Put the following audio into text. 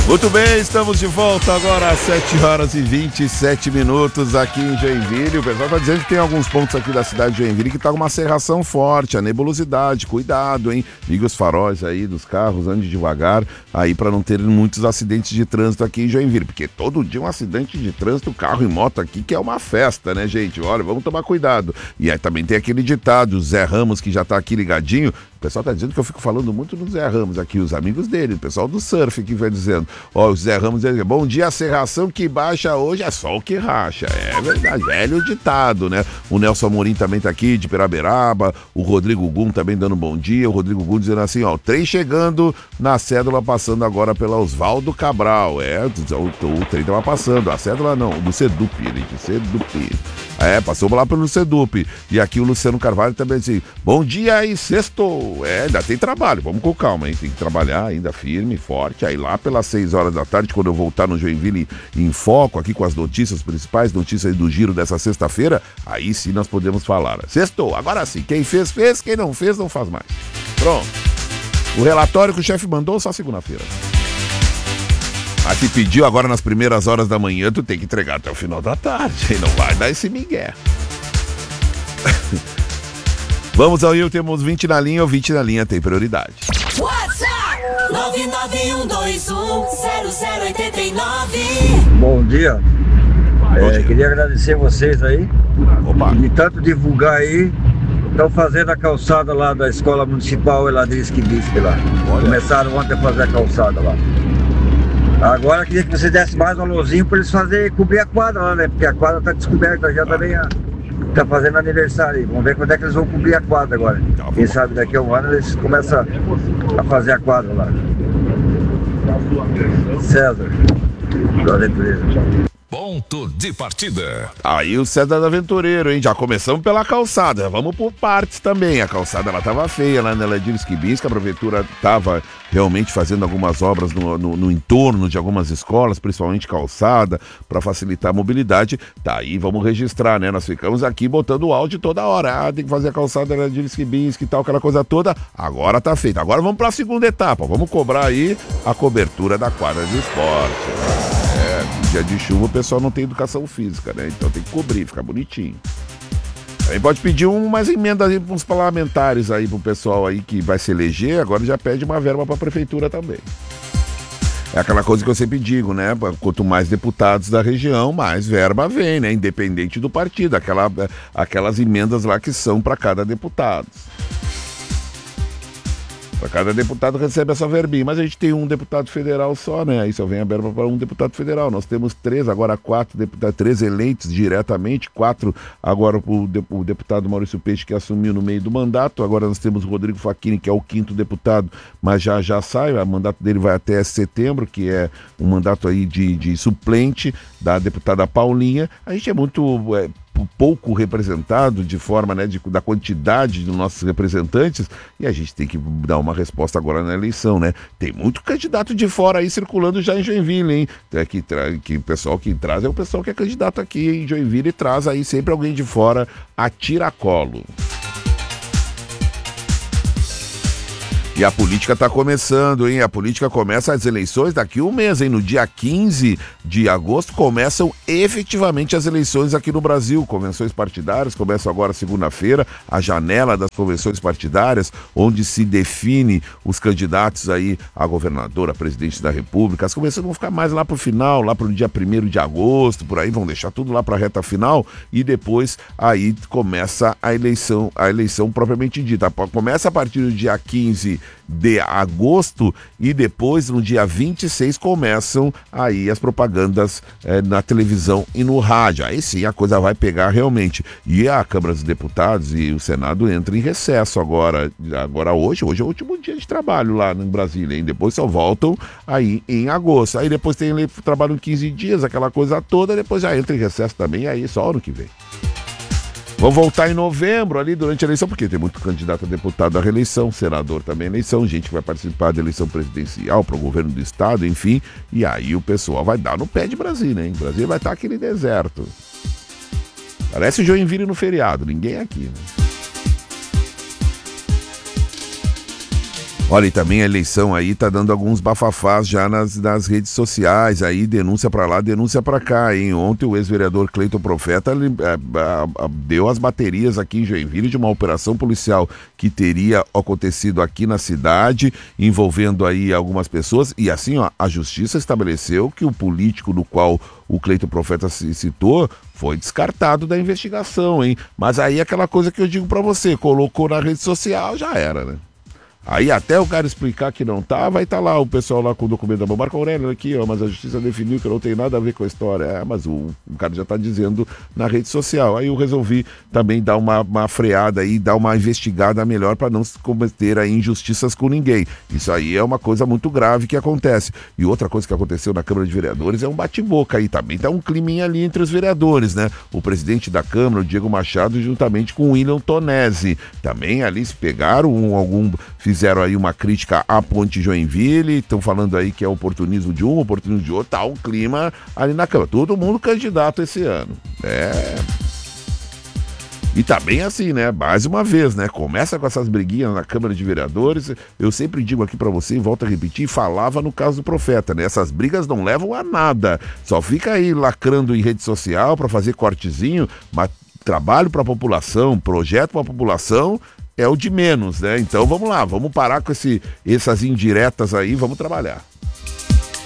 Muito bem, estamos de volta agora às 7h27 aqui em Joinville. O pessoal está dizendo que tem alguns pontos aqui da cidade de Joinville que está com uma cerração forte, a nebulosidade. Cuidado, hein? Liga os faróis aí dos carros, ande devagar aí para não ter muitos acidentes de trânsito aqui em Joinville, porque todo dia um acidente de trânsito, carro e moto aqui, que é uma festa, né, gente? Olha, vamos tomar cuidado. E aí também tem aquele ditado, o Zé Ramos, que já está aqui ligadinho. O pessoal tá dizendo que eu fico falando muito do Zé Ramos aqui, os amigos dele, o pessoal do surf que vai dizendo. Ó, o Zé Ramos diz, bom dia, a serração que baixa hoje é só o que racha. É verdade, velho ditado, né? O Nelson Amorim também tá aqui, de Peraberaba, o Rodrigo Gum também dando bom dia, o Rodrigo Gum dizendo assim, ó, trem chegando na cédula, passando agora pela Oswaldo Cabral. O trem tava passando, a cédula não, do Sedup, ele disse, Sedup. Passou lá pelo Sedup. E aqui o Luciano Carvalho também assim, bom dia aí, sexto. Ainda tem trabalho, vamos com calma, hein? Tem que trabalhar ainda firme, forte. Aí lá pelas 6 horas da tarde, quando eu voltar no Joinville em Foco, aqui com as notícias principais, notícias do giro dessa sexta-feira, aí sim nós podemos falar. Sextou, agora sim, quem fez, fez, quem não fez, não faz mais. Pronto. O relatório que o chefe mandou só segunda-feira. Mas se pediu agora nas primeiras horas da manhã, tu tem que entregar até o final da tarde. Não vai dar esse migué. Vamos ao temos 20 na linha, ou 20 na linha tem prioridade. WhatsApp 991210089. Bom dia. Queria agradecer vocês aí. Opa. De tanto divulgar aí. Estão fazendo a calçada lá da Escola Municipal Eladrisque Bisque lá. Olha. Começaram ontem a fazer a calçada lá. Agora queria que você desse mais um alôzinho para eles cobrir a quadra lá, né? Porque a quadra tá descoberta já também. Tá fazendo aniversário aí. Vamos ver quando é que eles vão cobrir a quadra agora. Quem sabe daqui a um ano eles começam a fazer a quadra lá. César, do Aventureiro. Ponto de partida. Aí o César do Aventureiro, hein? Já começamos pela calçada. Vamos por partes também. A calçada ela tava feia lá na Eladrisque Bisque. A prefeitura tava realmente fazendo algumas obras no entorno de algumas escolas, principalmente calçada, para facilitar a mobilidade. Tá aí, vamos registrar, né? Nós ficamos aqui botando o áudio toda hora. Tem que fazer a calçada da Eladrisque Bisque e tal, aquela coisa toda. Agora tá feito. Agora vamos para a segunda etapa. Vamos cobrar aí a cobertura da quadra de esporte. Dia de chuva o pessoal não tem educação física, né? Então tem que cobrir, ficar bonitinho. Aí pode pedir umas emendas aí para uns parlamentares aí pro pessoal aí que vai se eleger, agora já pede uma verba para a prefeitura também. É aquela coisa que eu sempre digo, né? Quanto mais deputados da região, mais verba vem, né? Independente do partido, aquelas emendas lá que são para cada deputado. Cada deputado recebe essa verbinha, mas a gente tem um deputado federal só, né? Aí só vem a verba para um deputado federal. Nós temos 3, agora 4 deputados, 3 eleitos diretamente, 4 agora o deputado Maurício Peixe, que assumiu no meio do mandato. Agora nós temos o Rodrigo Facchini, que é o 5º deputado, mas já sai, o mandato dele vai até setembro, que é um mandato aí de suplente da deputada Paulinha. A gente é muito pouco representado de forma, né, da quantidade dos nossos representantes, e a gente tem que dar uma resposta agora na eleição, né? Tem muito candidato de fora aí circulando já em Joinville, hein? Que o pessoal que traz é o pessoal que é candidato aqui em Joinville e traz aí sempre alguém de fora a tiracolo. E a política está começando, hein? A política começa as eleições daqui a um mês, hein? No dia 15 de agosto começam efetivamente as eleições aqui no Brasil. Convenções partidárias começam agora segunda-feira, a janela das convenções partidárias, onde se define os candidatos aí a governador, a presidente da República. As convenções vão ficar mais lá pro final, lá pro dia 1º de agosto, por aí, vão deixar tudo lá pra reta final e depois aí começa a eleição propriamente dita. Começa a partir do dia 15 de agosto e depois no dia 26 começam aí as propagandas na televisão e no rádio. Aí sim a coisa vai pegar realmente. E a Câmara dos Deputados e o Senado entram em recesso agora hoje é o último dia de trabalho lá no Brasília, hein? Depois só voltam aí em agosto. Aí depois tem trabalho em 15 dias, aquela coisa toda, depois já entra em recesso também, aí só ano que vem. Vamos voltar em novembro ali durante a eleição, porque tem muito candidato a deputado à reeleição, senador também à eleição, gente que vai participar da eleição presidencial para o governo do estado, enfim, e aí o pessoal vai dar no pé de Brasília, hein? Brasília vai estar aquele deserto. Parece Joinville no feriado, ninguém aqui, né? Olha, e também a eleição aí tá dando alguns bafafás já nas redes sociais, aí denúncia pra lá, denúncia pra cá, hein? Ontem o ex-vereador Cleiton Profeta deu as baterias aqui em Joinville de uma operação policial que teria acontecido aqui na cidade, envolvendo aí algumas pessoas, e assim, ó, a justiça estabeleceu que o político do qual o Cleiton Profeta se citou foi descartado da investigação, hein? Mas aí aquela coisa que eu digo pra você, colocou na rede social, já era, né? Aí até o cara explicar que não tá, vai estar lá o pessoal lá com o documento da mão. Marco Aurélio aqui, ó, mas a justiça definiu que não tem nada a ver com a história. Mas o cara já tá dizendo na rede social. Aí eu resolvi também dar uma freada aí, dar uma investigada melhor para não se cometer aí injustiças com ninguém. Isso aí é uma coisa muito grave que acontece. E outra coisa que aconteceu na Câmara de Vereadores é um bate-boca aí. Também tá um climinha ali entre os vereadores, né? O presidente da Câmara, o Diego Machado, juntamente com o William Tonesi. Também ali se pegaram fizeram aí uma crítica à Ponte Joinville, estão falando aí que é oportunismo de um, oportunismo de outro, tá um clima ali na Câmara. Todo mundo candidato esse ano. E tá bem assim, né? Mais uma vez, né? Começa com essas briguinhas na Câmara de Vereadores. Eu sempre digo aqui pra você, e volto a repetir, falava no caso do Profeta, né? Essas brigas não levam a nada. Só fica aí lacrando em rede social pra fazer cortezinho, mas trabalho pra população, projeto pra população é o de menos, né? Então vamos lá, vamos parar com essas indiretas aí, vamos trabalhar.